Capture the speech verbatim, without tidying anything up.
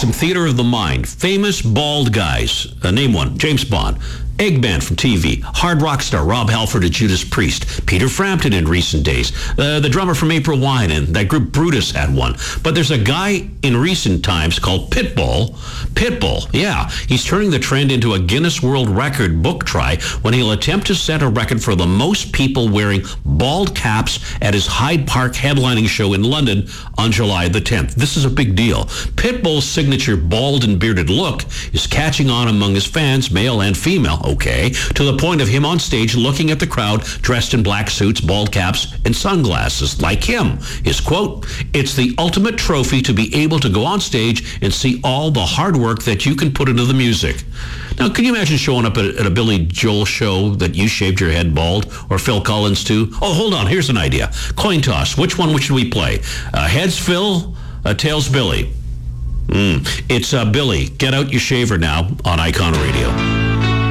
some theater of the mind. Famous bald guys. Uh, name one. James Bond. Eggman from T V, hard rock star Rob Halford and Judas Priest, Peter Frampton in recent days, uh, the drummer from April Wine, and that group Brutus had one. But there's a guy in recent times called Pitbull. Pitbull, yeah, he's turning the trend into a Guinness World Record book try when he'll attempt to set a record for the most people wearing bald caps at his Hyde Park headlining show in London on July the tenth. This is a big deal. Pitbull's signature bald and bearded look is catching on among his fans, male and female. Okay, to the point of him on stage looking at the crowd dressed in black suits, bald caps, and sunglasses, like him. His quote, "It's the ultimate trophy to be able to go on stage and see all the hard work that you can put into the music." Now, can you imagine showing up at, at a Billy Joel show that you shaved your head bald, or Phil Collins too? Oh, hold on, here's an idea. Coin toss. Which one should we play? Uh, heads Phil, uh, tails Billy. Mm. It's uh, Billy. Get out your shaver now on Icon Radio.